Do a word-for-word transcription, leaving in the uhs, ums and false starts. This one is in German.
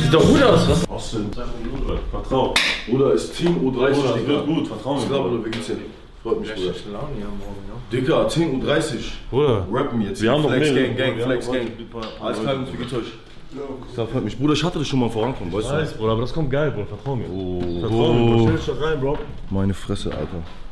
Sieht doch gut aus, was? Was denn? Vertrau. Bruder, ist Team U dreißig, Bruder, Digga. wird gut, vertrau mir. Ich glaube, du geht's ja. Freut mich, Bruder. Laune hier morgen, ne? Digga, Team U dreißig. Bruder. Rappen jetzt. Wir haben noch Flex mehrere. Gang, Gang, Wir Flex haben Gang. noch Alles klar, wie geht's euch? Das freut mich. Bruder, ich hatte das schon mal vorankommen, weißt du? Nice, Bruder, aber das kommt geil, Bruder. Vertrau mir. Oh, Vertrau mir, Bro. oh. Stell dich da rein, Bro. Meine Fresse, Alter.